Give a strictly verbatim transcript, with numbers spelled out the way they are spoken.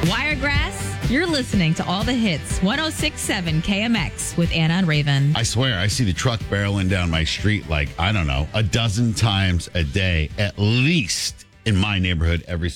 Wiregrass, you're listening to all the hits. one oh six point seven K M X with Anna and Raven. I swear, I see the truck barreling down my street like, I don't know, a dozen times a day, at least in my neighborhood every